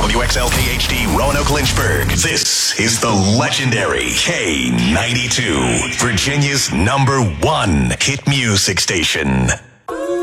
WXLKHD Roanoke Lynchburg. This is the legendary K92, Virginia's #1 hit music station.